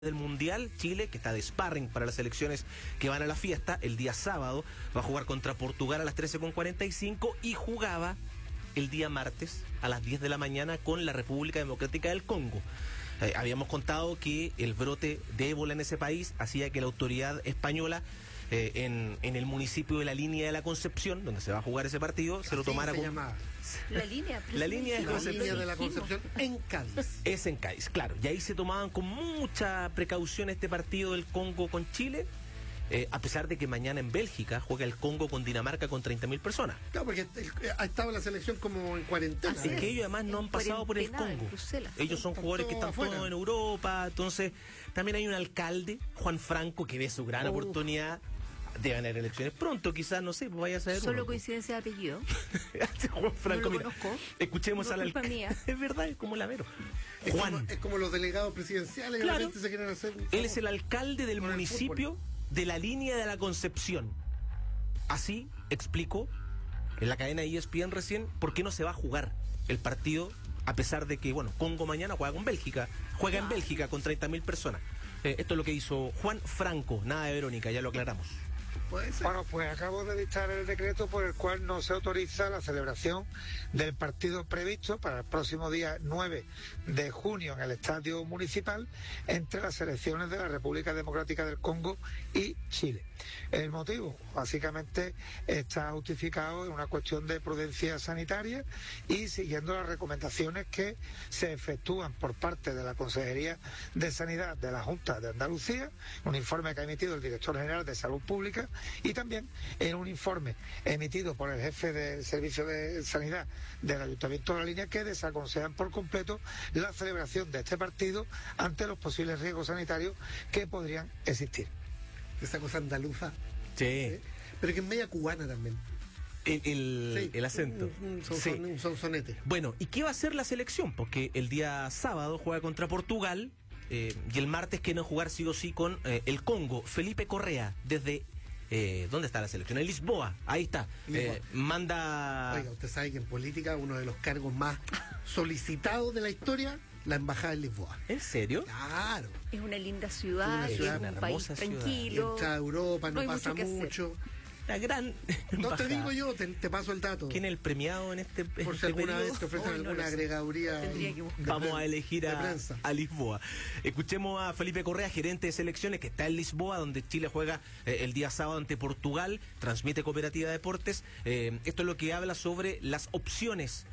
del Mundial. Chile, que está de sparring para las selecciones que van a la fiesta, el día sábado va a jugar contra Portugal a las 13:45 y jugaba el día martes a las 10 de la mañana con la República Democrática del Congo. Habíamos contado que el brote de ébola en ese país hacía que la autoridad española en el municipio de La Línea de la Concepción, donde se va a jugar ese partido, se lo tomara como... La línea de la Concepción en Cádiz. Es en Cádiz, claro. Y ahí se tomaban con mucha precaución este partido del Congo con Chile, a pesar de que mañana en Bélgica juega el Congo con Dinamarca con 30.000 personas. Claro, porque ha estado la selección como en cuarentena. Es que ellos además no han pasado por el Congo. Ellos son jugadores que están todos en Europa. Entonces, también hay un alcalde, Juan Franco, que ve su gran oportunidad de ganar elecciones pronto, quizás, no sé, pues vaya a saber. Solo coincidencia de apellido. Juan Franco, no lo conozco. Escuchemos no al alcalde. Es verdad, es como Lavero. Juan. Es como los delegados presidenciales, claro, que se quieren hacer. Él es el alcalde del municipio de La Línea de la Concepción. Así explicó en la cadena ESPN recién por qué no se va a jugar el partido, a pesar de que, bueno, Congo mañana juega con Bélgica, juega en Bélgica con 30.000 personas. Esto es lo que hizo Juan Franco, nada de Verónica, ya lo aclaramos. Bueno, pues acabo de dictar el decreto por el cual no se autoriza la celebración del partido previsto para el próximo día 9 de junio en el Estadio Municipal entre las selecciones de la República Democrática del Congo y Chile. El motivo, básicamente, está justificado en una cuestión de prudencia sanitaria y siguiendo las recomendaciones que se efectúan por parte de la Consejería de Sanidad de la Junta de Andalucía, un informe que ha emitido el Director General de Salud Pública, y también en un informe emitido por el jefe del Servicio de Sanidad del Ayuntamiento de La Línea, que desaconsejan por completo la celebración de este partido ante los posibles riesgos sanitarios que podrían existir. Esa cosa andaluza. Sí. Pero que es media cubana también. El acento. Un sonsonete. Bueno, ¿y qué va a hacer la selección? Porque el día sábado juega contra Portugal y el martes quieren jugar sí o sí con el Congo. Felipe Correa, desde... ¿dónde está la selección? En Lisboa, ahí está. Manda... Oiga, usted sabe que en política uno de los cargos más solicitados de la historia, la embajada en Lisboa. ¿En serio? Claro. Es una linda ciudad, es un país tranquilo. Entra a Europa, no pasa mucho. La gran no te digo yo, te paso el dato. ¿Quién es el premiado en este por si alguna vez te ofrecen alguna agregaduría? Vamos a elegir a Lisboa. Escuchemos a Felipe Correa, gerente de selecciones, que está en Lisboa, donde Chile juega el día sábado ante Portugal, transmite Cooperativa Deportes. Esto es lo que habla sobre las opciones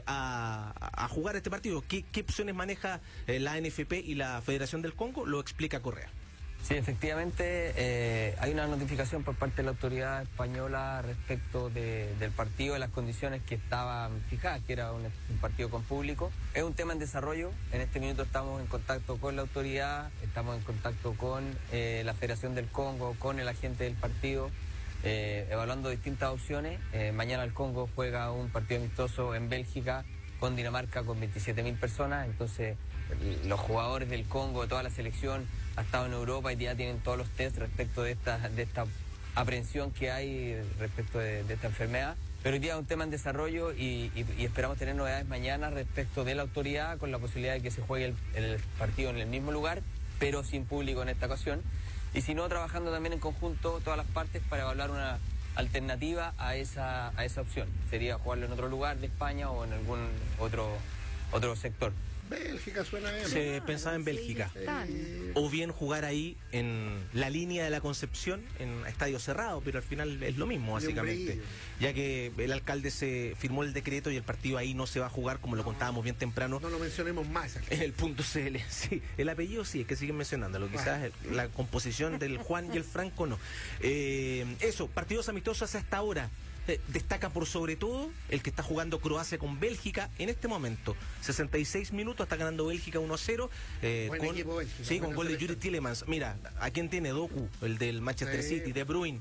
a jugar este partido. ¿Qué opciones maneja la NFP y la Federación del Congo? Lo explica Correa. Sí, efectivamente, hay una notificación por parte de la autoridad española respecto del partido, de las condiciones que estaban fijadas, que era un partido con público. Es un tema en desarrollo. En este minuto estamos en contacto con la autoridad, estamos en contacto con la Federación del Congo, con el agente del partido, evaluando distintas opciones. Mañana el Congo juega un partido amistoso en Bélgica con Dinamarca con 27.000 personas, entonces los jugadores del Congo, toda la selección ha estado en Europa y ya tienen todos los test respecto de esta aprehensión que hay respecto de esta enfermedad. Pero hoy día es un tema en desarrollo y esperamos tener novedades mañana respecto de la autoridad, con la posibilidad de que se juegue el partido en el mismo lugar, pero sin público en esta ocasión. Y si no, trabajando también en conjunto todas las partes para evaluar una alternativa a esa opción. Sería jugarlo en otro lugar de España o en algún otro sector. Bélgica suena bien. Se pensaba en Bélgica. O bien jugar ahí en La Línea de la Concepción, en estadio cerrado, pero al final es lo mismo, básicamente. Ya que el alcalde se firmó el decreto y el partido ahí no se va a jugar, como lo contábamos bien temprano. No lo mencionemos más. En el .cl. Sí, el apellido sí, es que siguen mencionándolo. Quizás la composición del Juan y el Franco no. Eso, partidos amistosos hasta ahora. Destaca por sobre todo el que está jugando Croacia con Bélgica en este momento. 66 minutos, está ganando Bélgica 1-0. Con gol de Yuri Tielemans. Mira, ¿a quién tiene? Doku, el del Manchester City, De Bruyne.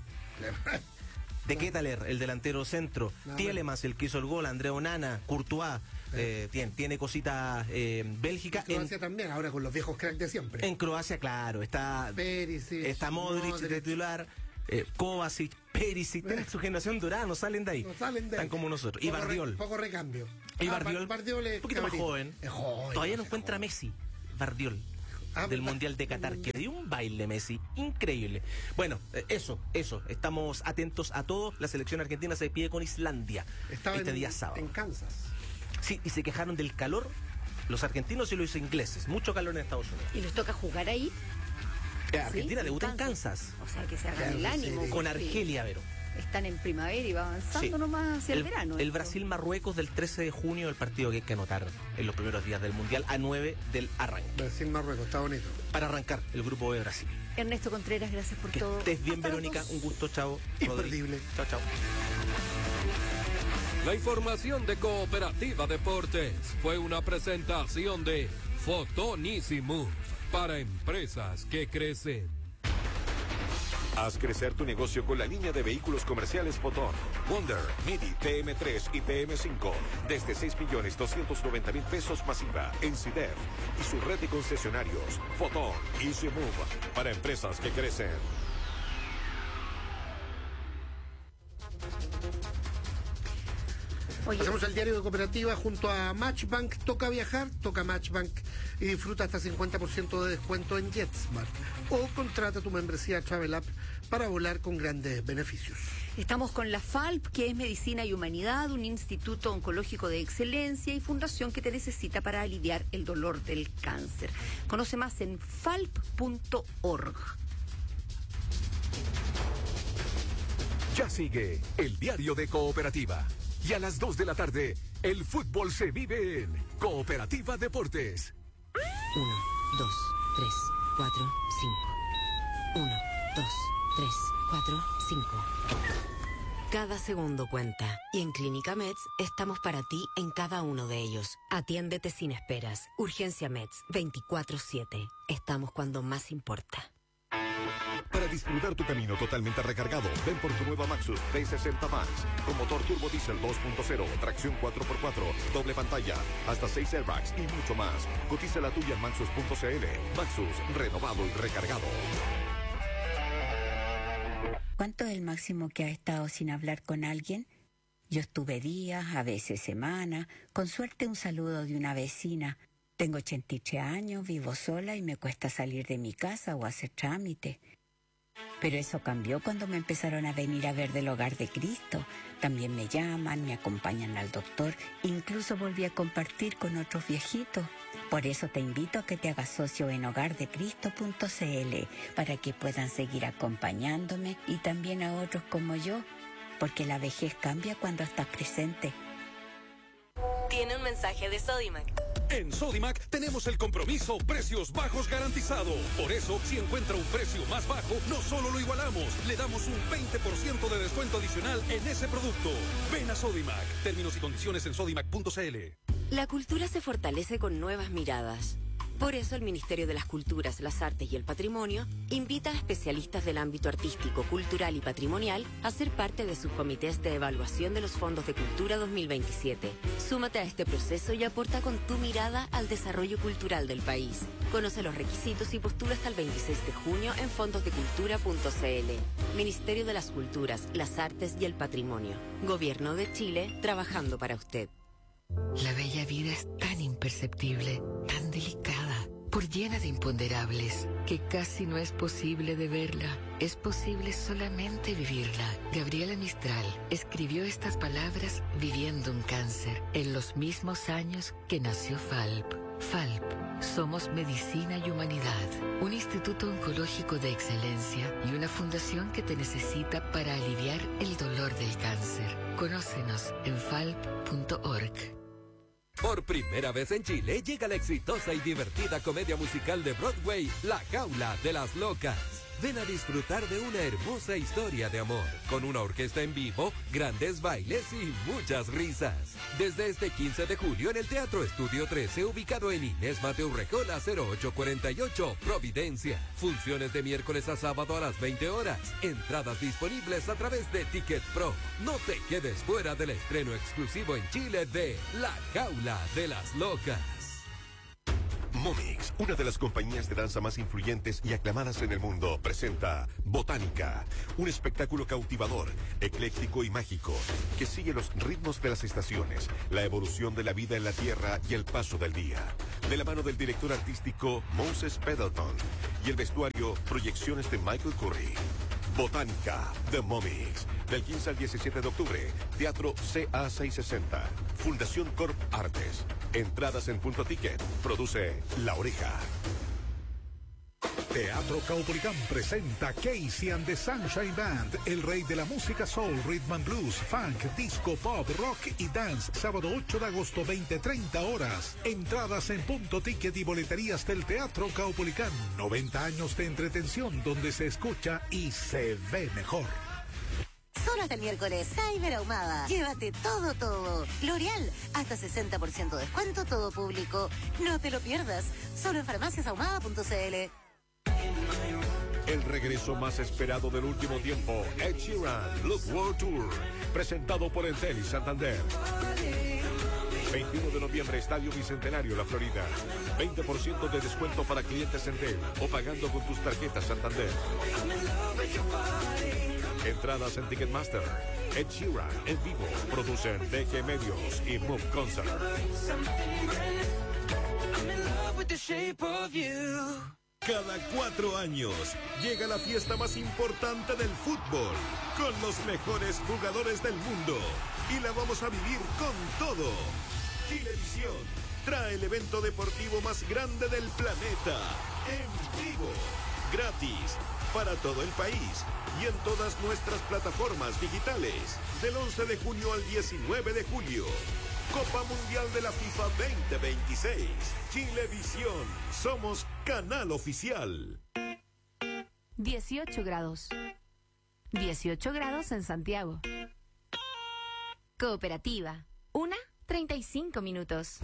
De Ketelaere, el delantero centro. Tielemans, el que hizo el gol. Andrea Onana, Courtois. Tiene cositas Bélgica. En Croacia también, ahora con los viejos cracks de siempre. En Croacia, claro, está Perisic, está Modric de titular. Kovacic, Perisic, tienen su generación dorada, no salen de ahí. Están como nosotros. Y Bardiol. Poco recambio. Y Bardiol, Bardiol es un poquito más joven. Es joven. Todavía no encuentra Messi. Bardiol. del Mundial de Qatar, que dio un baile Messi increíble. Bueno, eso, estamos atentos a todo. La selección argentina se despide con Islandia este día sábado. En Kansas. Sí, y se quejaron del calor los argentinos y los ingleses. Mucho calor en Estados Unidos. ¿Y les toca jugar ahí? Argentina ¿Sí? debuta en Kansas. O sea, que se hagan el ánimo. Con Argelia, Vero. Están en primavera y va avanzando nomás hacia el verano. El Brasil-Marruecos del 13 de junio, el partido que hay que anotar en los primeros días del Mundial, a 9 del arranque. Brasil-Marruecos, está bonito. Para arrancar el grupo de Brasil. Ernesto Contreras, gracias por todo. Que estés bien, Hasta Verónica. luego. Un gusto, chao. Imperdible. Chao, chao. La información de Cooperativa Deportes fue una presentación de Fotonísimo para empresas que crecen. Haz crecer tu negocio con la línea de vehículos comerciales Fotón, Wonder, Midi, TM3 y TM5 desde 6.290.000 pesos masiva en CIDEF y su red de concesionarios Fotón Easy Move para empresas que crecen. Oye, Hacemos el diario de Cooperativa junto a Matchbank. Toca viajar, toca Matchbank y disfruta hasta 50% de descuento en JetSmart. O contrata tu membresía Travel App para volar con grandes beneficios. estamos con la FALP, que es Medicina y Humanidad, un instituto oncológico de excelencia y fundación que te necesita para aliviar el dolor del cáncer. Conoce más en falp.org. Ya sigue el diario de Cooperativa. Y a las 2 de la tarde, el fútbol se vive en Cooperativa Deportes. 1, 2, 3, 4, 5. 1, 2, 3, 4, 5. Cada segundo cuenta. Y en Clínica Meds estamos para ti en cada uno de ellos. Atiéndete sin esperas. Urgencia Meds, 24/7. Estamos cuando más importa. Para disfrutar tu camino totalmente recargado, ven por tu nueva Maxus T60 Max, con motor turbo diesel 2.0, tracción 4x4, doble pantalla, hasta 6 airbags y mucho más. Cotiza la tuya en Maxus.cl. Maxus, renovado y recargado. ¿Cuánto es el máximo que has estado sin hablar con alguien? Yo estuve días, a veces semanas, con suerte un saludo de una vecina. Tengo 83 años, vivo sola y me cuesta salir de mi casa o hacer trámite. Pero eso cambió cuando me empezaron a venir a ver del Hogar de Cristo. También me llaman, me acompañan al doctor, incluso volví a compartir con otros viejitos. Por eso te invito a que te hagas socio en hogardecristo.cl para que puedan seguir acompañándome y también a otros como yo, porque la vejez cambia cuando estás presente. Tiene un mensaje de Sodimac. En Sodimac tenemos el compromiso precios bajos garantizado. Por eso, si encuentra un precio más bajo, no solo lo igualamos, le damos un 20% de descuento adicional en ese producto. Ven a Sodimac. Términos y condiciones en sodimac.cl. La cultura se fortalece con nuevas miradas. Por eso el Ministerio de las Culturas, las Artes y el Patrimonio invita a especialistas del ámbito artístico, cultural y patrimonial a ser parte de sus comités de evaluación de los fondos de cultura 2027. Súmate a este proceso y aporta con tu mirada al desarrollo cultural del país. Conoce los requisitos y postula hasta el 26 de junio en fondosdecultura.cl. Ministerio de las Culturas, las Artes y el Patrimonio. Gobierno de Chile, trabajando para usted. La bella vida es tan imperceptible, tan delicada, por llena de imponderables, que casi no es posible de verla. Es posible solamente vivirla. Gabriela Mistral escribió estas palabras viviendo un cáncer, en los mismos años que nació FALP. FALP, somos medicina y humanidad, un instituto oncológico de excelencia y una fundación que te necesita para aliviar el dolor del cáncer. Conócenos en falp.org. Por primera vez en Chile llega la exitosa y divertida comedia musical de Broadway, La Jaula de las Locas. Ven a disfrutar de una hermosa historia de amor, con una orquesta en vivo, grandes bailes y muchas risas. Desde este 15 de julio en el Teatro Estudio 13, ubicado en Inés Mateo Urrejola 0848, Providencia. Funciones de miércoles a sábado a las 20 horas. Entradas disponibles a través de Ticket Pro. No te quedes fuera del estreno exclusivo en Chile de La Jaula de las Locas. Momix, una de las compañías de danza más influyentes y aclamadas en el mundo, presenta Botánica, un espectáculo cautivador, ecléctico y mágico, que sigue los ritmos de las estaciones, la evolución de la vida en la Tierra y el paso del día. De la mano del director artístico Moses Pendleton y el vestuario, proyecciones de Michael Curry. Botánica, The Momix, del 15 al 17 de octubre, Teatro CA660, Fundación Corp Artes. Entradas en Punto Ticket, produce La Oreja. Teatro Caupolicán presenta Casey and the Sunshine Band, el rey de la música soul, rhythm and blues, funk, disco, pop, rock y dance, sábado 8 de agosto, 20:30 horas. Entradas en Punto Ticket y boleterías del Teatro Caupolicán. 90 años de entretención donde se escucha y se ve mejor. Solo hasta el miércoles, Cyber Ahumada. Llévate todo. L'Oreal, hasta 60% descuento, todo público. No te lo pierdas. Solo en farmaciasahumada.cl. El regreso más esperado del último tiempo, Ed Sheeran, Look World Tour, presentado por Entel y Santander. 21 de noviembre, Estadio Bicentenario, La Florida. 20% de descuento para clientes Entel o pagando con tus tarjetas Santander. Entradas en Ticketmaster. Ed Sheeran en vivo. Producen DG Medios y Move Concert. Cada 4 años llega la fiesta más importante del fútbol, con los mejores jugadores del mundo, y la vamos a vivir con todo. Chilevisión trae el evento deportivo más grande del planeta, en vivo, gratis, para todo el país y en todas nuestras plataformas digitales, del 11 de junio al 19 de julio. Copa Mundial de la FIFA 2026. Chilevisión. Somos canal oficial. 18 grados. 18 grados en Santiago. Cooperativa. 1:35 minutos.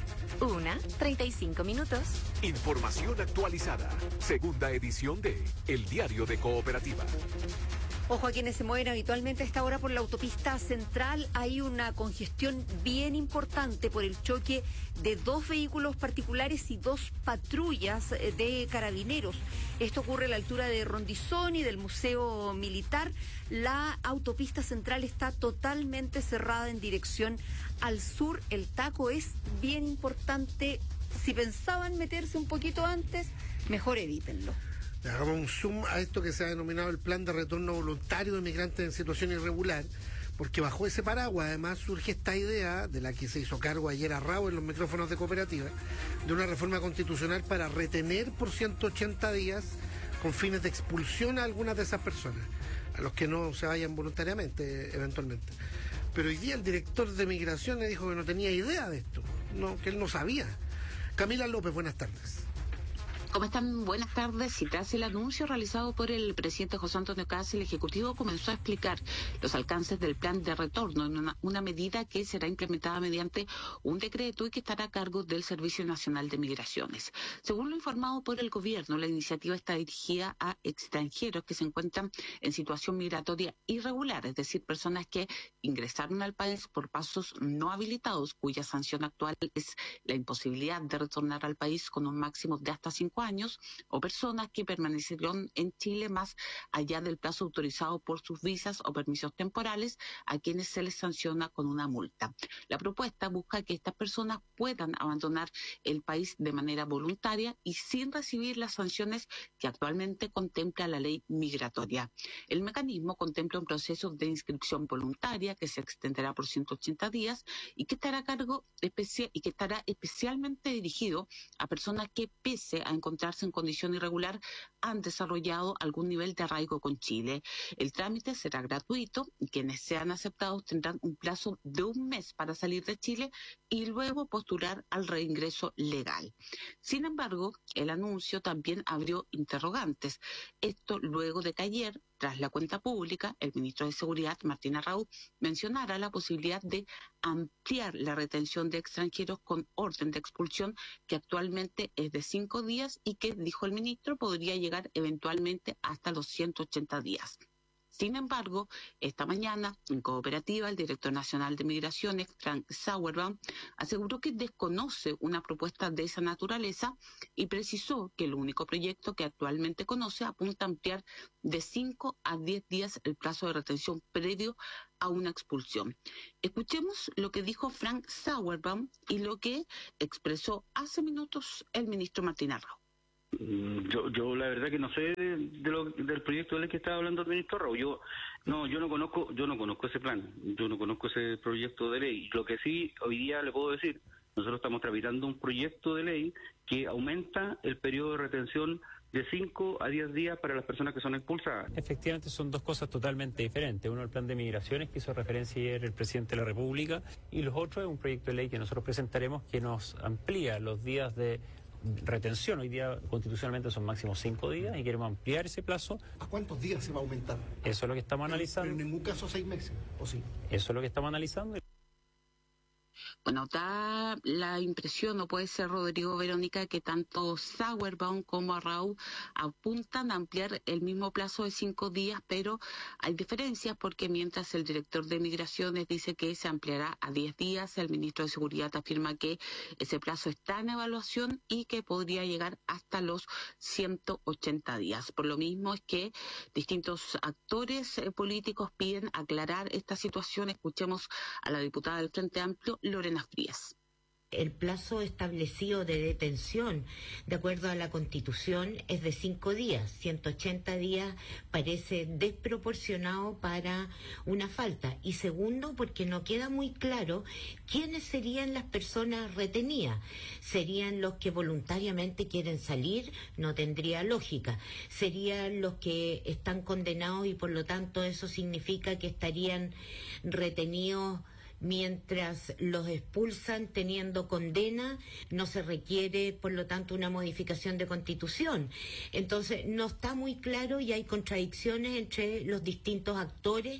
1:35 minutos. Información actualizada. Segunda edición de El Diario de Cooperativa. Ojo a quienes se mueven habitualmente a esta hora por la autopista central. Hay una congestión bien importante por el choque de 2 vehículos particulares y 2 patrullas de carabineros. Esto ocurre a la altura de Rondizón y del Museo Militar. La autopista central está totalmente cerrada en dirección al sur. El taco es bien importante. Si pensaban meterse un poquito antes, mejor evítenlo. Hagamos un zoom a esto que se ha denominado el plan de retorno voluntario de migrantes en situación irregular, porque bajo ese paraguas además surge esta idea, de la que se hizo cargo ayer a Rao en los micrófonos de Cooperativa, de una reforma constitucional para retener por 180 días con fines de expulsión a algunas de esas personas, a los que no se vayan voluntariamente, eventualmente. Pero hoy día el director de Migraciones dijo que no tenía idea de esto, que él no sabía. Camila López, buenas tardes. ¿Cómo están? Buenas tardes. Y tras el anuncio realizado por el presidente José Antonio Kast, el Ejecutivo comenzó a explicar los alcances del plan de retorno en una medida que será implementada mediante un decreto y que estará a cargo del Servicio Nacional de Migraciones. Según lo informado por el Gobierno, la iniciativa está dirigida a extranjeros que se encuentran en situación migratoria irregular, es decir, personas que ingresaron al país por pasos no habilitados, cuya sanción actual es la imposibilidad de retornar al país con un máximo de hasta 5 años, o personas que permanecieron en Chile más allá del plazo autorizado por sus visas o permisos temporales, a quienes se les sanciona con una multa. La propuesta busca que estas personas puedan abandonar el país de manera voluntaria y sin recibir las sanciones que actualmente contempla la ley migratoria. El mecanismo contempla un proceso de inscripción voluntaria que se extenderá por 180 días y que estará a cargo y que estará especialmente dirigido a personas que, pese a encontrarse en condición irregular, han desarrollado algún nivel de arraigo con Chile. El trámite será gratuito y quienes sean aceptados tendrán un plazo de 1 mes para salir de Chile y luego postular al reingreso legal. Sin embargo, el anuncio también abrió interrogantes. Esto luego de que ayer, tras la cuenta pública, el ministro de Seguridad, Martín Arrau, mencionara la posibilidad de ampliar la retención de extranjeros con orden de expulsión, que actualmente es de 5 días y que, dijo el ministro, podría llegar eventualmente hasta los 180 días. Sin embargo, esta mañana, en Cooperativa, el director nacional de Migraciones, Frank Sauerbaum, aseguró que desconoce una propuesta de esa naturaleza y precisó que el único proyecto que actualmente conoce apunta a ampliar de 5 a 10 días el plazo de retención previo a una expulsión. Escuchemos lo que dijo Frank Sauerbaum y lo que expresó hace minutos el ministro Martín Arrau. Yo la verdad que no sé del proyecto de ley que estaba hablando el ministro Arrau. Yo no conozco ese plan, yo no conozco ese proyecto de ley. Lo que sí hoy día le puedo decir, nosotros estamos tramitando un proyecto de ley que aumenta el periodo de retención de 5 a 10 días para las personas que son expulsadas. Efectivamente son dos cosas totalmente diferentes. Uno, el plan de migraciones que hizo referencia ayer el presidente de la República, y los otros es un proyecto de ley que nosotros presentaremos que nos amplía los días de retención. Hoy día constitucionalmente son máximo 5 días y queremos ampliar ese plazo. ¿A cuántos días se va a aumentar? Eso es lo que estamos analizando. Pero en ningún caso 6 meses, ¿o sí? Eso es lo que estamos analizando. Bueno, da la impresión, no puede ser, Rodrigo, Verónica, que tanto Sauerbaum como Arrau apuntan a ampliar el mismo plazo de 5 días, pero hay diferencias porque mientras el director de Migraciones dice que se ampliará a 10 días, el ministro de Seguridad afirma que ese plazo está en evaluación y que podría llegar hasta los 180 días. Por lo mismo es que distintos actores políticos piden aclarar esta situación. Escuchemos a la diputada del Frente Amplio, Lorena Frías. El plazo establecido de detención, de acuerdo a la Constitución, es de 5 días. 180 días parece desproporcionado para una falta. Y segundo, porque no queda muy claro quiénes serían las personas retenidas. ¿Serían los que voluntariamente quieren salir? No tendría lógica. ¿Serían los que están condenados y por lo tanto eso significa que estarían retenidos mientras los expulsan teniendo condena? No se requiere, por lo tanto, una modificación de Constitución. Entonces, no está muy claro y hay contradicciones entre los distintos actores.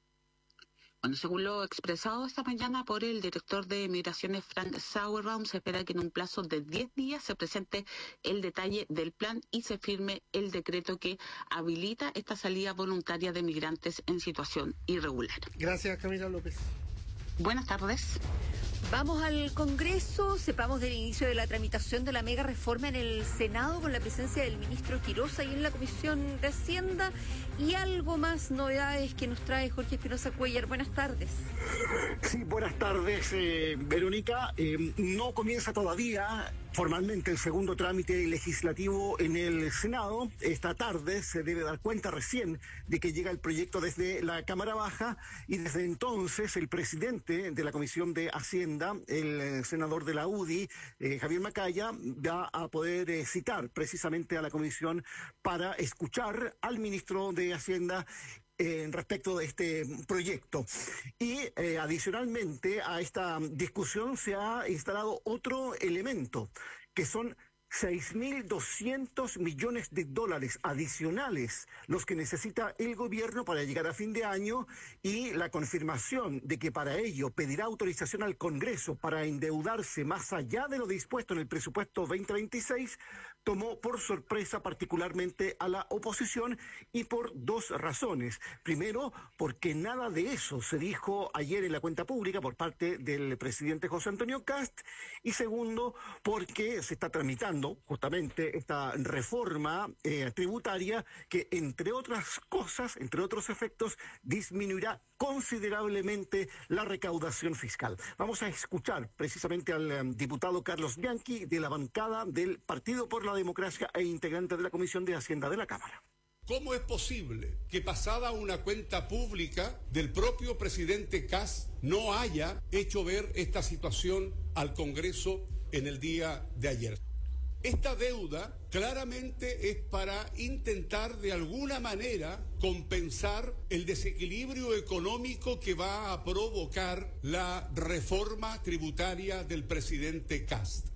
Bueno, según lo expresado esta mañana por el director de Migraciones, Frank Sauerbaum, se espera que en un plazo de 10 días se presente el detalle del plan y se firme el decreto que habilita esta salida voluntaria de migrantes en situación irregular. Gracias, Camila López. Buenas tardes. Vamos al Congreso, sepamos del inicio de la tramitación de la mega reforma en el Senado con la presencia del ministro Quiroz y en la Comisión de Hacienda y algo más novedades que nos trae Jorge Espinosa Cuellar. Buenas tardes. Sí, buenas tardes, Verónica. No comienza todavía formalmente el segundo trámite legislativo en el Senado. Esta tarde se debe dar cuenta recién de que llega el proyecto desde la Cámara Baja y desde entonces el presidente de la Comisión de Hacienda, el senador de la UDI, Javier Macaya, va a poder citar precisamente a la comisión para escuchar al ministro de Hacienda respecto de este proyecto. Y adicionalmente a esta discusión se ha instalado otro elemento, que son 6.200 millones de dólares adicionales los que necesita el gobierno para llegar a fin de año, y la confirmación de que para ello pedirá autorización al Congreso para endeudarse más allá de lo dispuesto en el presupuesto 2026 tomó por sorpresa particularmente a la oposición, y por dos razones. Primero, porque nada de eso se dijo ayer en la cuenta pública por parte del presidente José Antonio Kast, y segundo, porque se está tramitando justamente esta reforma tributaria que, entre otras cosas, entre otros efectos, disminuirá considerablemente la recaudación fiscal. Vamos a escuchar precisamente al diputado Carlos Bianchi, de la bancada del Partido por la Democracia e integrante de la Comisión de Hacienda de la Cámara. ¿Cómo es posible que pasada una cuenta pública del propio presidente Kast no haya hecho ver esta situación al Congreso en el día de ayer? Esta deuda claramente es para intentar de alguna manera compensar el desequilibrio económico que va a provocar la reforma tributaria del presidente Kast.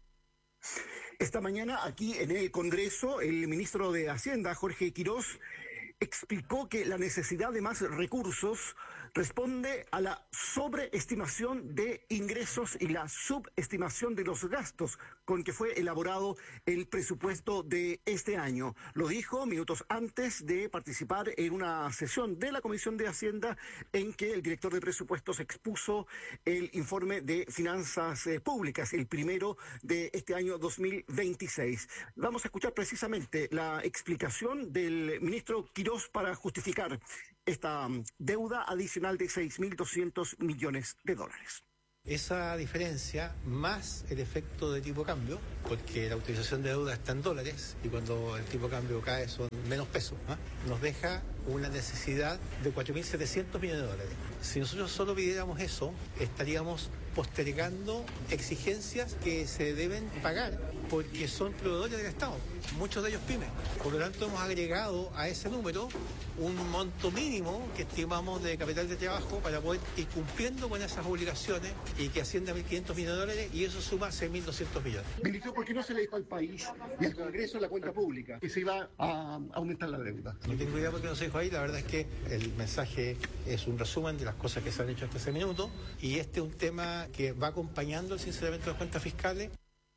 Esta mañana aquí en el Congreso, el ministro de Hacienda, Jorge Quiroz, explicó que la necesidad de más recursos responde a la sobreestimación de ingresos y la subestimación de los gastos con que fue elaborado el presupuesto de este año. Lo dijo minutos antes de participar en una sesión de la Comisión de Hacienda en que el director de presupuestos expuso el informe de finanzas públicas, el primero de este año 2026. Vamos a escuchar precisamente la explicación del ministro Quirós para justificar esta deuda adicional de 6.200 millones de dólares. Esa diferencia, más el efecto de tipo cambio, porque la utilización de deuda está en dólares y cuando el tipo cambio cae son menos pesos, nos deja una necesidad de 4.700 millones de dólares. Si nosotros solo pidiéramos eso, estaríamos postergando exigencias que se deben pagar porque son proveedores del Estado, muchos de ellos pymes. Por lo tanto, hemos agregado a ese número un monto mínimo que estimamos de capital de trabajo para poder ir cumpliendo con esas obligaciones y que ascienda a 1.500 millones de dólares y eso suma 6.200 millones. Ministro, ¿por qué no se le dijo al país y al Congreso en la cuenta pública que se iba a aumentar la deuda? No tengo idea por qué no se dijo ahí, la verdad es que el mensaje es un resumen de las cosas que se han hecho hasta ese minuto y este es un tema que va acompañando el sinceramiento de las cuentas fiscales.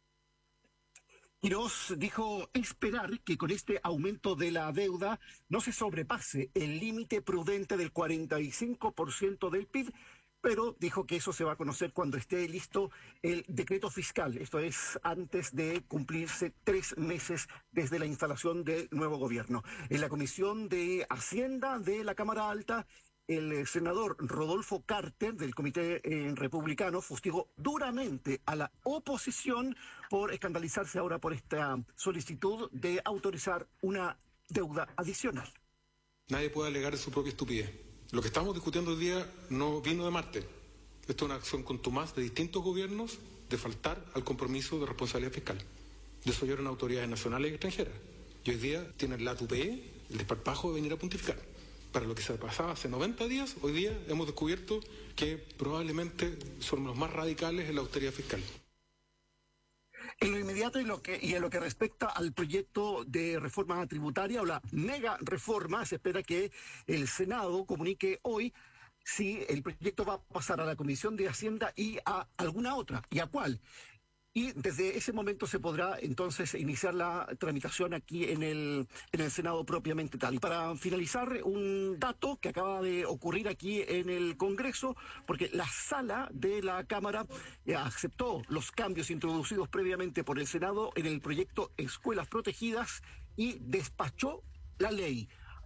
Quirós dijo esperar que con este aumento de la deuda no se sobrepase el límite prudente del 45% del PIB, pero dijo que eso se va a conocer cuando esté listo el decreto fiscal, esto es antes de cumplirse 3 meses desde la instalación del nuevo gobierno. En la Comisión de Hacienda de la Cámara Alta, el senador Rodolfo Carter, del Comité Republicano, fustigó duramente a la oposición por escandalizarse ahora por esta solicitud de autorizar una deuda adicional. Nadie puede alegar su propia estupidez. Lo que estamos discutiendo hoy día no vino de Marte. Esto es una acción contumaz de distintos gobiernos de faltar al compromiso de responsabilidad fiscal. Desoyeron autoridades nacionales y extranjeras. Y hoy día tienen la tupé, el desparpajo de venir a pontificar. Para lo que se pasaba hace 90 días, hoy día hemos descubierto que probablemente son los más radicales en la austeridad fiscal. En lo inmediato y en lo que respecta al proyecto de reforma tributaria o la mega reforma, se espera que el Senado comunique hoy si el proyecto va a pasar a la Comisión de Hacienda y a alguna otra, y a cuál. Y desde ese momento se podrá entonces iniciar la tramitación aquí en el Senado propiamente tal. Y para finalizar, un dato que acaba de ocurrir aquí en el Congreso, porque la sala de la Cámara aceptó los cambios introducidos previamente por el Senado en el proyecto Escuelas Protegidas y despachó la ley.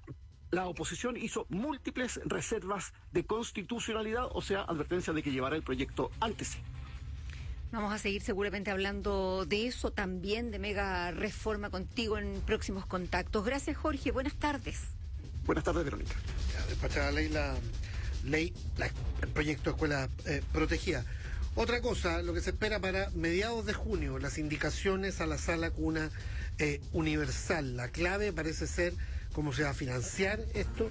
La oposición hizo múltiples reservas de constitucionalidad, o sea, advertencia de que llevará el proyecto ante sí. Vamos a seguir seguramente hablando de eso, también de mega reforma contigo en próximos contactos. Gracias, Jorge. Buenas tardes. Buenas tardes, Verónica. Despachada la ley, el proyecto de escuela protegida. Otra cosa, lo que se espera para mediados de junio, las indicaciones a la sala cuna universal. La clave parece ser cómo se va a financiar esto,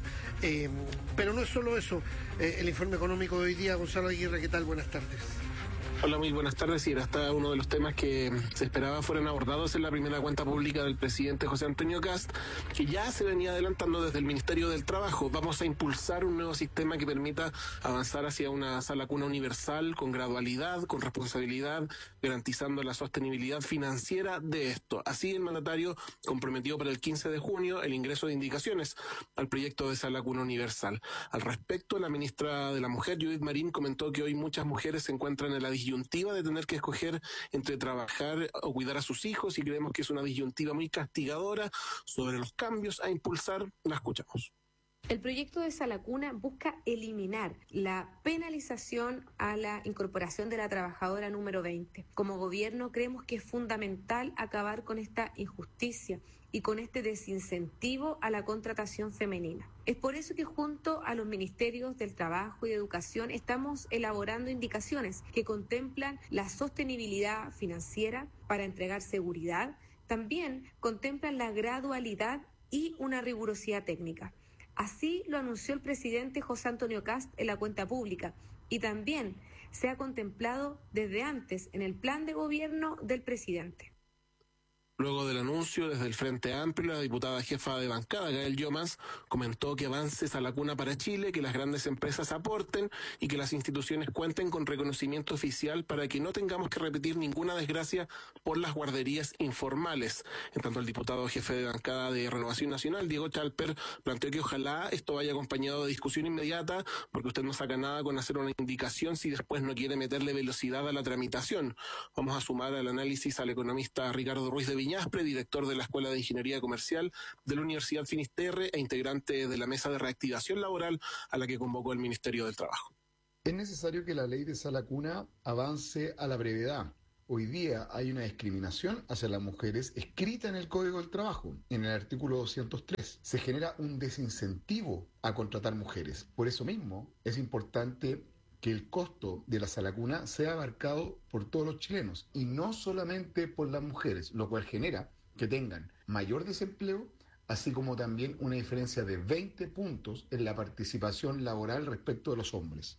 pero no es solo eso. El informe económico de hoy día, Gonzalo Aguirre, ¿qué tal? Buenas tardes. Hola, muy buenas tardes. Y era hasta uno de los temas que se esperaba fueran abordados en la primera cuenta pública del presidente José Antonio Kast, que ya se venía adelantando desde el Ministerio del Trabajo. Vamos a impulsar un nuevo sistema que permita avanzar hacia una sala cuna universal con gradualidad, con responsabilidad, garantizando la sostenibilidad financiera de esto. Así el mandatario comprometió para el 15 de junio el ingreso de indicaciones al proyecto de sala cuna universal. Al respecto, la ministra de la Mujer, Judith Marín, comentó que hoy muchas mujeres se encuentran en la disyuntiva de tener que escoger entre trabajar o cuidar a sus hijos, y creemos que es una disyuntiva muy castigadora. Sobre los cambios a impulsar, la escuchamos. El proyecto de sala cuna busca eliminar la penalización a la incorporación de la trabajadora número 20. Como gobierno creemos que es fundamental acabar con esta injusticia y con este desincentivo a la contratación femenina. Es por eso que junto a los ministerios del Trabajo y de Educación estamos elaborando indicaciones que contemplan la sostenibilidad financiera para entregar seguridad, también contemplan la gradualidad y una rigurosidad técnica. Así lo anunció el presidente José Antonio Kast en la cuenta pública, y también se ha contemplado desde antes en el plan de gobierno del presidente. Luego del anuncio, desde el Frente Amplio, la diputada jefa de bancada, Gael Llomas, comentó que avances a la cuna para Chile, que las grandes empresas aporten y que las instituciones cuenten con reconocimiento oficial para que no tengamos que repetir ninguna desgracia por las guarderías informales. En tanto, el diputado jefe de bancada de Renovación Nacional, Diego Chalper, planteó que ojalá esto vaya acompañado de discusión inmediata, porque usted no saca nada con hacer una indicación si después no quiere meterle velocidad a la tramitación. Vamos a sumar al análisis al economista Ricardo Ruiz de Viñaspre, director de la Escuela de Ingeniería Comercial de la Universidad Finisterre e integrante de la Mesa de Reactivación Laboral a la que convocó el Ministerio del Trabajo. Es necesario que la ley de sala cuna avance a la brevedad. Hoy día hay una discriminación hacia las mujeres escrita en el Código del Trabajo, en el artículo 203. Se genera un desincentivo a contratar mujeres. Por eso mismo es importante que el costo de la sala cuna sea abarcado por todos los chilenos y no solamente por las mujeres, lo cual genera que tengan mayor desempleo, así como también una diferencia de 20 puntos en la participación laboral respecto de los hombres.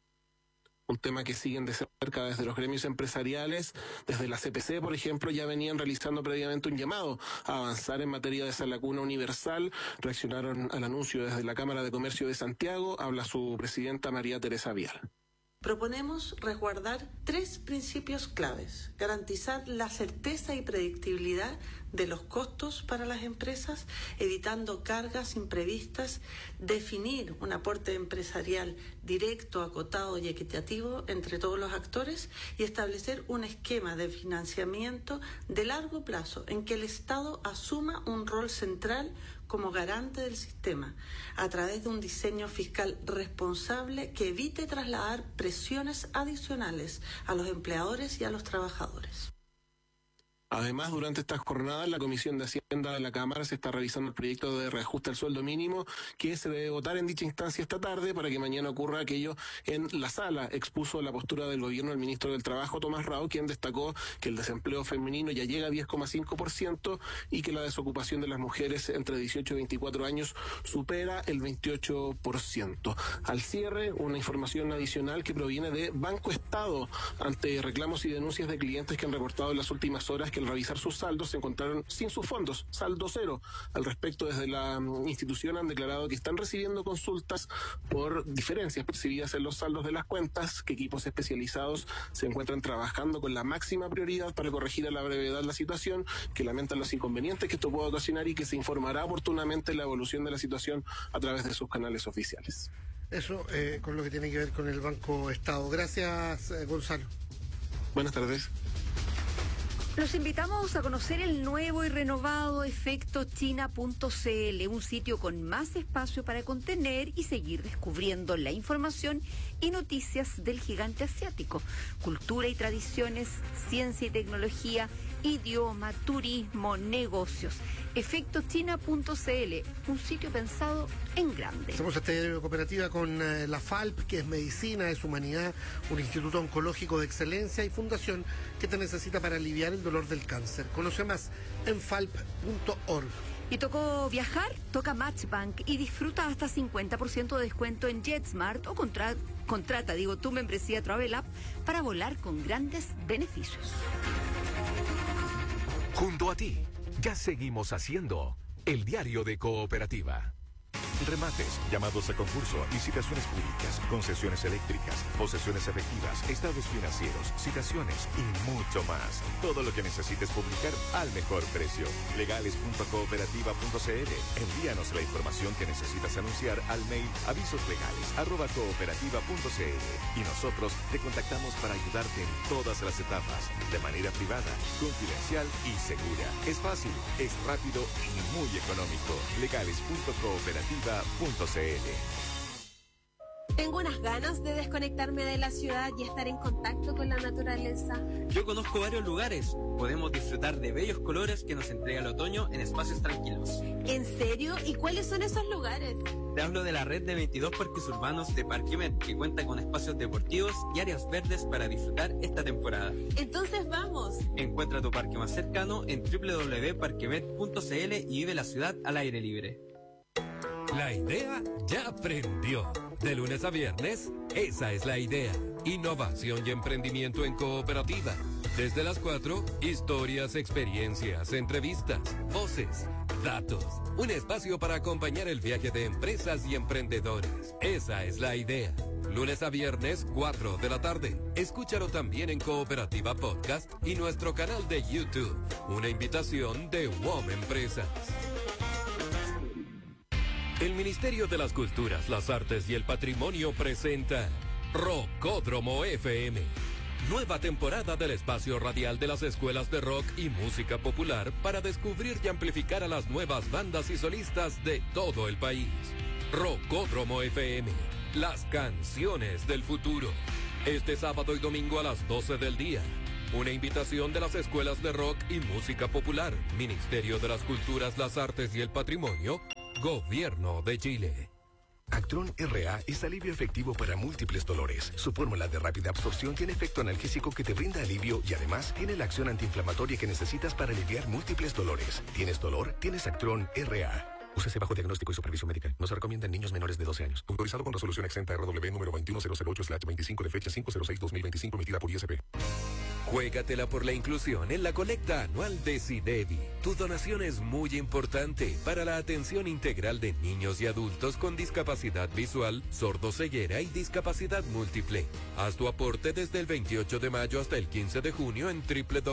Un tema que siguen de cerca desde los gremios empresariales, desde la CPC, por ejemplo, ya venían realizando previamente un llamado a avanzar en materia de sala cuna universal. Reaccionaron al anuncio desde la Cámara de Comercio de Santiago, habla su presidenta María Teresa Vial. Proponemos resguardar 3 principios claves: garantizar la certeza y predictibilidad de los costos para las empresas, evitando cargas imprevistas, definir un aporte empresarial directo, acotado y equitativo entre todos los actores y establecer un esquema de financiamiento de largo plazo en que el Estado asuma un rol central como garante del sistema, a través de un diseño fiscal responsable que evite trasladar presiones adicionales a los empleadores y a los trabajadores. Además, durante estas jornadas, la Comisión de Hacienda de la Cámara se está revisando el proyecto de reajuste al sueldo mínimo que se debe votar en dicha instancia esta tarde para que mañana ocurra aquello en la sala. Expuso la postura del gobierno el ministro del Trabajo, Tomás Rao, quien destacó que el desempleo femenino ya llega a 10,5% y que la desocupación de las mujeres entre 18 y 24 años supera el 28%. Al cierre, una información adicional que proviene de Banco Estado ante reclamos y denuncias de clientes que han reportado en las últimas horas que al revisar sus saldos se encontraron sin sus fondos, saldo cero. Al respecto, desde la institución han declarado que están recibiendo consultas por diferencias percibidas en los saldos de las cuentas, que equipos especializados se encuentran trabajando con la máxima prioridad para corregir a la brevedad la situación, que lamentan los inconvenientes que esto puede ocasionar y que se informará oportunamente la evolución de la situación a través de sus canales oficiales. Eso con lo que tiene que ver con el Banco Estado. Gracias, Gonzalo. Buenas tardes. Los invitamos a conocer el nuevo y renovado efectochina.cl, un sitio con más espacio para contener y seguir descubriendo la información y noticias del gigante asiático. Cultura y tradiciones, ciencia y tecnología, idioma, turismo, negocios. Efectochina.cl, un sitio pensado en grande. Estamos esta cooperativa con la FALP, que es medicina, es humanidad, un instituto oncológico de excelencia y fundación que te necesita para aliviar el dolor del cáncer. Conoce más en falp.org. ¿Y tocó viajar? Toca Matchbank y disfruta hasta 50% de descuento en JetSmart o contrata tu membresía Travel App para volar con grandes beneficios. Junto a ti, ya seguimos haciendo el diario de Cooperativa. Remates, llamados a concurso, licitaciones públicas, concesiones eléctricas, posesiones efectivas, estados financieros, citaciones y mucho más. Todo lo que necesites publicar al mejor precio. Legales.cooperativa.cl. Envíanos la información que necesitas anunciar al mail avisoslegales@cooperativa.cl y nosotros te contactamos para ayudarte en todas las etapas, de manera privada, confidencial y segura. Es fácil, es rápido y muy económico. Legales.cooperativa.cl. Tengo unas ganas de desconectarme de la ciudad y estar en contacto con la naturaleza. Yo conozco varios lugares. Podemos disfrutar de bellos colores que nos entrega el otoño en espacios tranquilos. ¿En serio? ¿Y cuáles son esos lugares? Te hablo de la red de 22 parques urbanos de Parquemet, que cuenta con espacios deportivos y áreas verdes para disfrutar esta temporada. Entonces vamos. Encuentra tu parque más cercano en www.parquemet.cl y vive la ciudad al aire libre. La idea ya prendió. De lunes a viernes, esa es la idea. Innovación y emprendimiento en cooperativa. Desde las 4, historias, experiencias, entrevistas, voces, datos. Un espacio para acompañar el viaje de empresas y emprendedores. Esa es la idea. Lunes a viernes, 4 de la tarde. Escúchalo también en Cooperativa Podcast y nuestro canal de YouTube. Una invitación de WOM Empresas. El Ministerio de las Culturas, las Artes y el Patrimonio presenta Rockódromo FM. Nueva temporada del espacio radial de las escuelas de rock y música popular para descubrir y amplificar a las nuevas bandas y solistas de todo el país. Rockódromo FM, las canciones del futuro. Este sábado y domingo a las 12 del día. Una invitación de las escuelas de rock y música popular, Ministerio de las Culturas, las Artes y el Patrimonio, Gobierno de Chile. Actron RA es alivio efectivo para múltiples dolores. Su fórmula de rápida absorción tiene efecto analgésico que te brinda alivio y además tiene la acción antiinflamatoria que necesitas para aliviar múltiples dolores. ¿Tienes dolor? Tienes Actron RA. Úsese bajo diagnóstico y supervisión médica. No se recomienda en niños menores de 12 años. Autorizado con resolución exenta RW número 21008/25 de fecha 506/2025 emitida por ISP. Juégatela por la inclusión en la colecta anual de SIDEVI. Tu donación es muy importante para la atención integral de niños y adultos con discapacidad visual, sordoceguera y discapacidad múltiple. Haz tu aporte desde el 28 de mayo hasta el 15 de junio en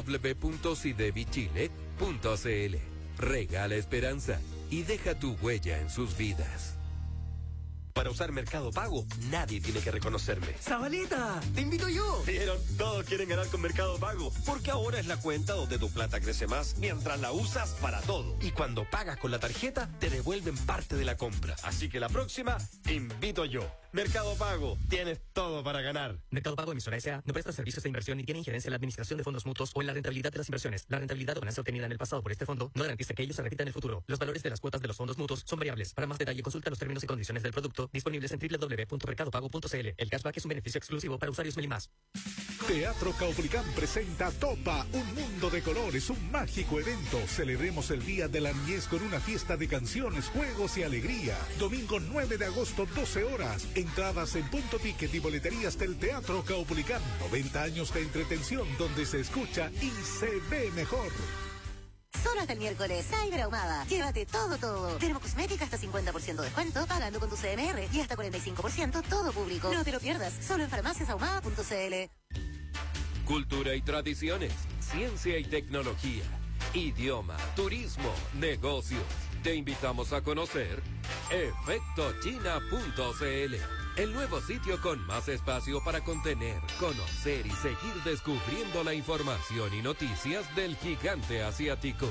www.sidevichile.cl. Regala esperanza y deja tu huella en sus vidas. Para usar Mercado Pago, nadie tiene que reconocerme. ¡Zabaleta! ¡Te invito yo! ¿Vieron? Todos quieren ganar con Mercado Pago, porque ahora es la cuenta donde tu plata crece más mientras la usas para todo. Y cuando pagas con la tarjeta, te devuelven parte de la compra. Así que la próxima, te invito yo. Mercado Pago, tienes todo para ganar. Mercado Pago, emisora S.A., no presta servicios de inversión ni tiene injerencia en la administración de fondos mutuos o en la rentabilidad de las inversiones. La rentabilidad o ganancia obtenida en el pasado por este fondo no garantiza que ello se repita en el futuro. Los valores de las cuotas de los fondos mutuos son variables. Para más detalle, consulta los términos y condiciones del producto disponibles en www.mercadopago.cl. El cashback es un beneficio exclusivo para usuarios Melimás. Teatro Caupolicán presenta Topa, un mundo de colores, un mágico evento. Celebremos el Día de la Niñez con una fiesta de canciones, juegos y alegría. Domingo 9 de agosto, 12 horas. Entradas en Punto Ticket y boleterías del Teatro Caupolicán. 90 años de entretención donde se escucha y se ve mejor. Solo hasta el miércoles, Cyber Ahumada. Llévate todo. Dermocosmética hasta 50% de descuento pagando con tu CMR y hasta 45% todo público. No te lo pierdas, solo en farmaciasahumada.cl. Cultura y tradiciones, ciencia y tecnología, idioma, turismo, negocios. Te invitamos a conocer efectochina.cl, el nuevo sitio con más espacio para contener, conocer y seguir descubriendo la información y noticias del gigante asiático.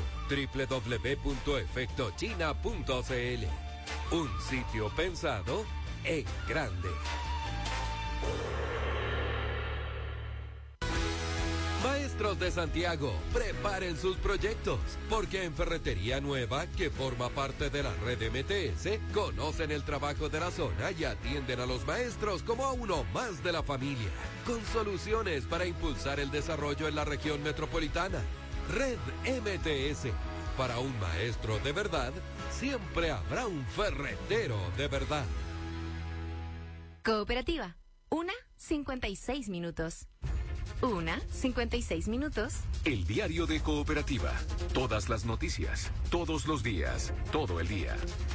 www.efectochina.cl, un sitio pensado en grande. Maestros de Santiago, preparen sus proyectos, porque en Ferretería Nueva, que forma parte de la red MTS, conocen el trabajo de la zona y atienden a los maestros como a uno más de la familia, con soluciones para impulsar el desarrollo en la región metropolitana. Red MTS, para un maestro de verdad, siempre habrá un ferretero de verdad. Cooperativa, 1:56 minutos. 1:56 minutos. El diario de Cooperativa. Todas las noticias, todos los días, todo el día.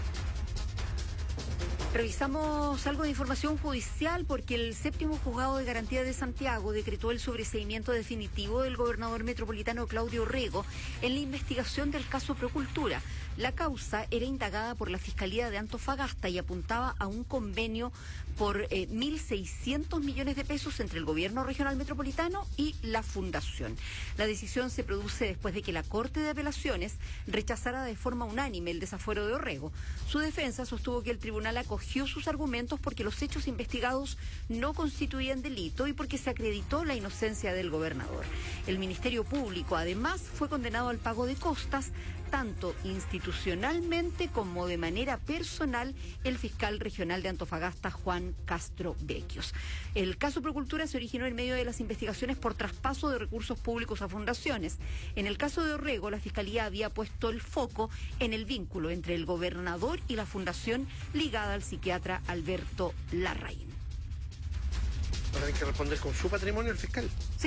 Revisamos algo de información judicial porque el 7º Juzgado de Garantía de Santiago decretó el sobreseimiento definitivo del gobernador metropolitano Claudio Orrego en la investigación del caso Procultura. La causa era indagada por la Fiscalía de Antofagasta y apuntaba a un convenio por 1.600 millones de pesos entre el gobierno regional metropolitano y la fundación. La decisión se produce después de que la Corte de Apelaciones rechazara de forma unánime el desafuero de Orrego. Su defensa sostuvo que el tribunal acogió sus argumentos porque los hechos investigados no constituían delito y porque se acreditó la inocencia del gobernador. El Ministerio Público además fue condenado al pago de costas, tanto institucionalmente como de manera personal, el fiscal regional de Antofagasta, Juan Castro Vecchios. El caso Procultura se originó en medio de las investigaciones por traspaso de recursos públicos a fundaciones. En el caso de Orrego, la Fiscalía había puesto el foco en el vínculo entre el gobernador y la fundación ligada al psiquiatra Alberto Larraín. ¿Va a tener que responder con su patrimonio el fiscal? Sí.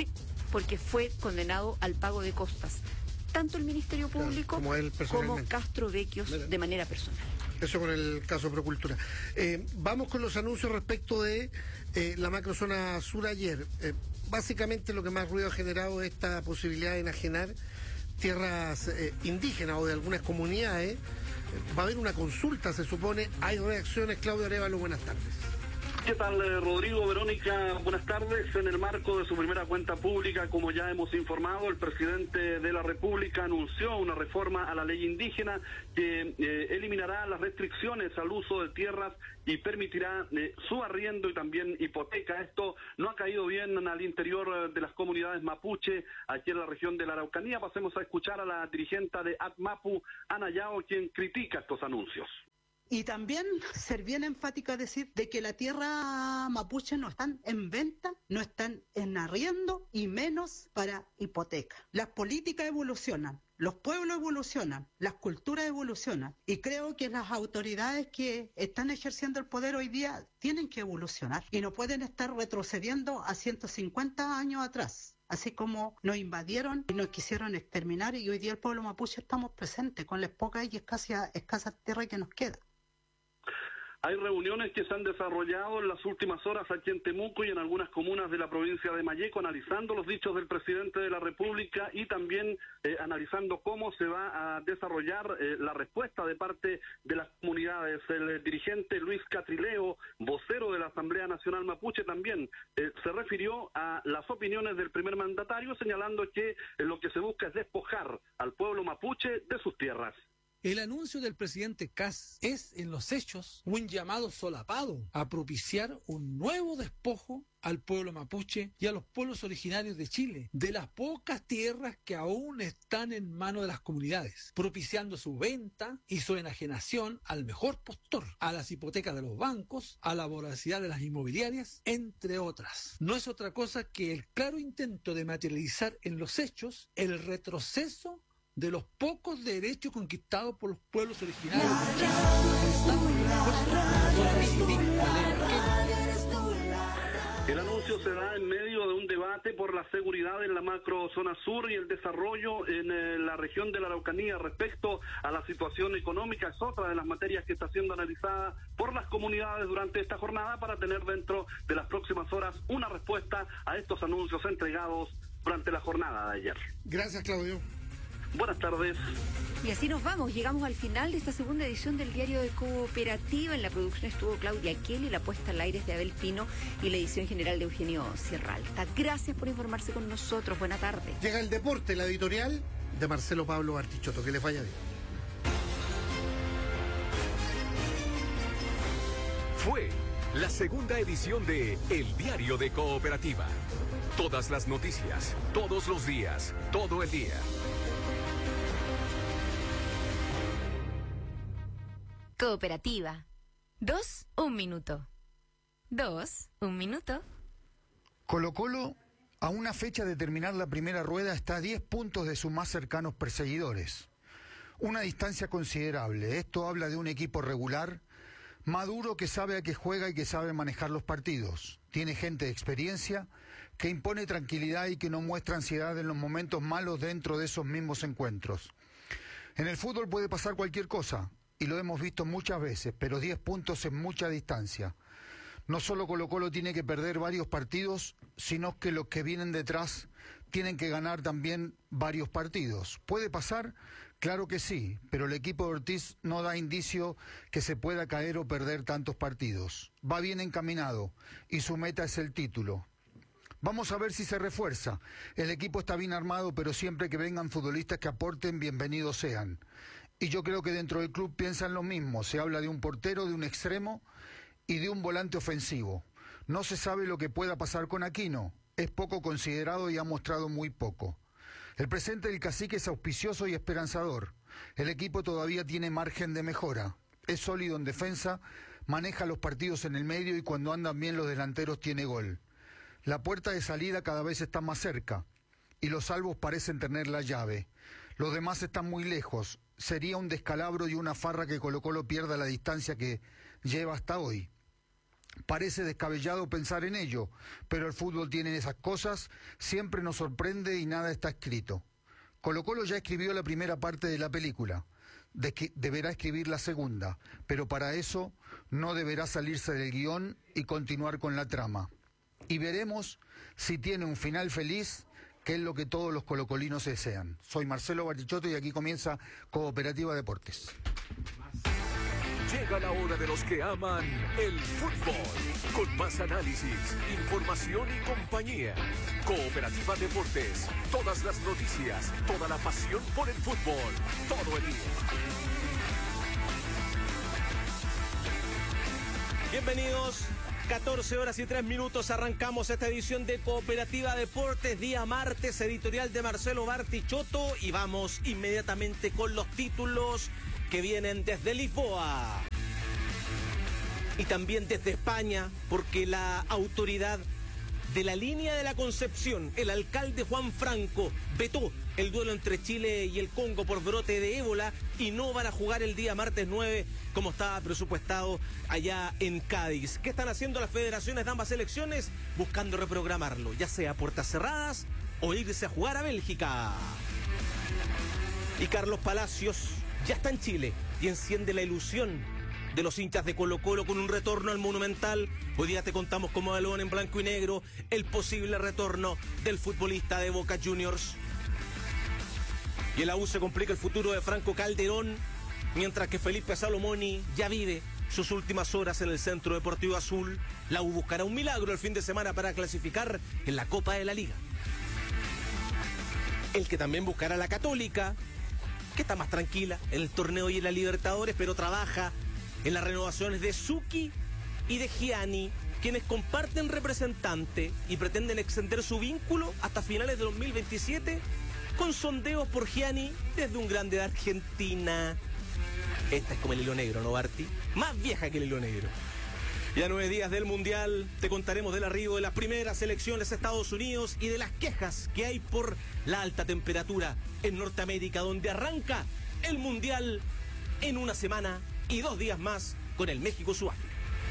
porque fue condenado al pago de costas, tanto el Ministerio Público como Castro Vecchios de manera personal. Eso con el caso Procultura. Vamos con los anuncios respecto de la macrozona sur ayer. Básicamente lo que más ruido ha generado es esta posibilidad de enajenar tierras indígenas o de algunas comunidades. Va a haber una consulta, se supone. Hay reacciones. Claudio Arévalo, buenas tardes. ¿Qué tal, Rodrigo, Verónica? Buenas tardes. En el marco de su primera cuenta pública, como ya hemos informado, el presidente de la República anunció una reforma a la ley indígena que eliminará las restricciones al uso de tierras y permitirá su arriendo y también hipoteca. Esto no ha caído bien al interior de las comunidades mapuche, aquí en la región de la Araucanía. Pasemos a escuchar a la dirigente de ATMAPU, Ana Yao, quien critica estos anuncios. Y también ser bien enfática a decir de que la tierra mapuche no están en venta, no están en arriendo y menos para hipoteca. Las políticas evolucionan, los pueblos evolucionan, las culturas evolucionan y creo que las autoridades que están ejerciendo el poder hoy día tienen que evolucionar y no pueden estar retrocediendo a 150 años atrás. Así como nos invadieron y nos quisieron exterminar y hoy día el pueblo mapuche estamos presentes con las pocas y escasas tierras que nos queda. Hay reuniones que se han desarrollado en las últimas horas aquí en Temuco y en algunas comunas de la provincia de Malleco, analizando los dichos del presidente de la República y también analizando cómo se va a desarrollar la respuesta de parte de las comunidades. El dirigente Luis Catrileo, vocero de la Asamblea Nacional Mapuche, también se refirió a las opiniones del primer mandatario, señalando que lo que se busca es despojar al pueblo mapuche de sus tierras. El anuncio del presidente Kast es, en los hechos, un llamado solapado a propiciar un nuevo despojo al pueblo mapuche y a los pueblos originarios de Chile, de las pocas tierras que aún están en manos de las comunidades, propiciando su venta y su enajenación al mejor postor, a las hipotecas de los bancos, a la voracidad de las inmobiliarias, entre otras. No es otra cosa que el claro intento de materializar en los hechos el retroceso de los pocos derechos conquistados por los pueblos originarios. El anuncio se da en medio de un debate por la seguridad en la macrozona sur y el desarrollo en la región de la Araucanía respecto a la situación económica. Es otra de las materias que está siendo analizada por las comunidades durante esta jornada para tener dentro de las próximas horas una respuesta a estos anuncios entregados durante la jornada de ayer. Gracias, Claudio. Buenas tardes. Y así nos vamos, llegamos al final de esta segunda edición del Diario de Cooperativa. En la producción estuvo Claudia Kelly, la puesta al aire es de Abel Pino y la edición general de Eugenio Sierra Alta. Gracias por informarse con nosotros, buena tarde. Llega el deporte, la editorial de Marcelo Pablo Bartichotto, que les vaya bien. Fue la segunda edición de El Diario de Cooperativa. Todas las noticias, todos los días, todo el día. Cooperativa. 2, 1 minuto. 2, 1 minuto. Colo-Colo, a una fecha de terminar la primera rueda, está a 10 puntos de sus más cercanos perseguidores. Una distancia considerable. Esto habla de un equipo regular, maduro, que sabe a qué juega y que sabe manejar los partidos. Tiene gente de experiencia, que impone tranquilidad y que no muestra ansiedad en los momentos malos dentro de esos mismos encuentros. En el fútbol puede pasar cualquier cosa, y lo hemos visto muchas veces, pero 10 puntos es mucha distancia. No solo Colo-Colo tiene que perder varios partidos, sino que los que vienen detrás tienen que ganar también varios partidos. ¿Puede pasar? Claro que sí, pero el equipo de Ortiz no da indicio que se pueda caer o perder tantos partidos. Va bien encaminado y su meta es el título. Vamos a ver si se refuerza. El equipo está bien armado, pero siempre que vengan futbolistas que aporten, bienvenidos sean. Y yo creo que dentro del club piensan lo mismo. Se habla de un portero, de un extremo y de un volante ofensivo. No se sabe lo que pueda pasar con Aquino. Es poco considerado y ha mostrado muy poco. El presente del Cacique es auspicioso y esperanzador. El equipo todavía tiene margen de mejora. Es sólido en defensa, maneja los partidos en el medio y cuando andan bien los delanteros tiene gol. La puerta de salida cada vez está más cerca y los salvos parecen tener la llave. Los demás están muy lejos. Sería un descalabro y una farra que Colo-Colo pierda la distancia que lleva hasta hoy. Parece descabellado pensar en ello, pero el fútbol tiene esas cosas, siempre nos sorprende y nada está escrito. Colo-Colo ya escribió la primera parte de la película, deberá escribir la segunda, pero para eso no deberá salirse del guión y continuar con la trama. Y veremos si tiene un final feliz, que es lo que todos los colocolinos desean. Soy Marcelo Barichotto y aquí comienza Cooperativa Deportes. Llega la hora de los que aman el fútbol, con más análisis, información y compañía. Cooperativa Deportes, todas las noticias, toda la pasión por el fútbol, todo el día. Bienvenidos, 14 horas y 3 minutos, arrancamos esta edición de Cooperativa Deportes, día martes, editorial de Marcelo Bartichotto, y vamos inmediatamente con los títulos que vienen desde Lisboa y también desde España, porque la autoridad de la línea de la Concepción, el alcalde Juan Franco, vetó el duelo entre Chile y el Congo por brote de ébola y no van a jugar el día martes 9 como estaba presupuestado allá en Cádiz. ¿Qué están haciendo las federaciones de ambas selecciones? Buscando reprogramarlo, ya sea a puertas cerradas o irse a jugar a Bélgica. Y Carlos Palacios ya está en Chile y enciende la ilusión de los hinchas de Colo-Colo con un retorno al Monumental. Hoy día te contamos como balón en blanco y negro el posible retorno del futbolista de Boca Juniors. Y en la U se complica el futuro de Franco Calderón, mientras que Felipe Salomoni ya vive sus últimas horas en el Centro Deportivo Azul. La U buscará un milagro el fin de semana para clasificar en la Copa de la Liga. El que también buscará la Católica, que está más tranquila en el torneo y en la Libertadores, pero trabaja en las renovaciones de Suki y de Gianni, quienes comparten representante y pretenden extender su vínculo hasta finales de 2027, con sondeos por Gianni desde un grande de Argentina. Esta es como el hilo negro, ¿no, Barty? Más vieja que el hilo negro. Y a 9 días del Mundial te contaremos del arribo de las primeras selecciones de Estados Unidos y de las quejas que hay por la alta temperatura en Norteamérica, donde arranca el Mundial en una semana y 2 días más con el México-Sudáfrica.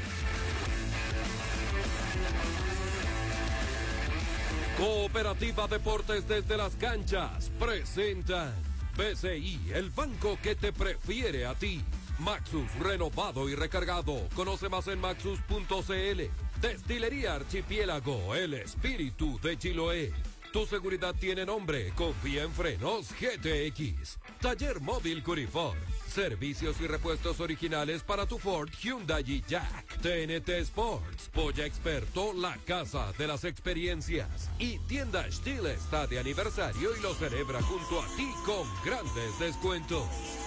Cooperativa Deportes desde las canchas presenta BCI, el banco que te prefiere a ti. Maxus, renovado y recargado. Conoce más en maxus.cl. Destilería Archipiélago, el espíritu de Chiloé. Tu seguridad tiene nombre, confía en Frenos GTX. Taller Móvil Curifor. Servicios y repuestos originales para tu Ford, Hyundai y Jack. TNT Sports, Polla Experto, la casa de las experiencias. Y Tienda Steel está de aniversario y lo celebra junto a ti con grandes descuentos.